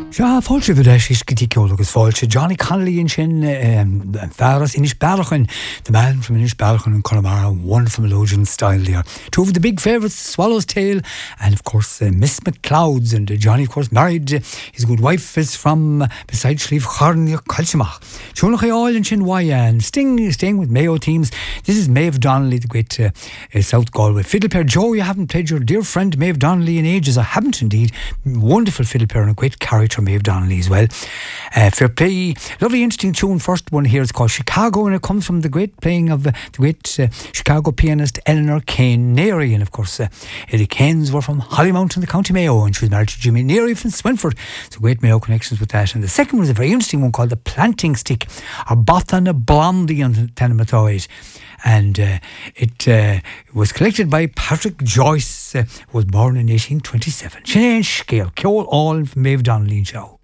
Ja, fáilte bhfuil is gotíceol agus fáilte Johnny Connolly in sin fearras inis Bealachan, the man from Inis Bealachan in Connemara, wonderful melodian style there. Two of the big favourites, Swallow's Tail, and of course Miss McClouds, and Johnny of course married, his good wife is from beside Slieve Charnia Colchimach. Seanach all in sin and staying with Mayo teams. This is Maeve Donnelly, the great South Galway fiddle player. Joe, you haven't played your dear friend Maeve Donnelly in ages. I haven't indeed. Wonderful fiddle player and a great character, Maeve Donnelly as well. Fair play. Lovely interesting tune. First one here is called Chicago, and it comes from the great playing of the great Chicago pianist Eleanor Kane Neary. And of course Eddie Kane's were from Hollymount in the County Mayo, and she was married to Jimmy Neary from Swinford. So great Mayo connections with that. And the second one is a very interesting one called The Planting Stick, or Bothan a Blondie on Tenamatoid. And it was collected by Patrick Joyce, was born in 1827. Sinead Scale, Ceol all from Maeve Donnelly and Show.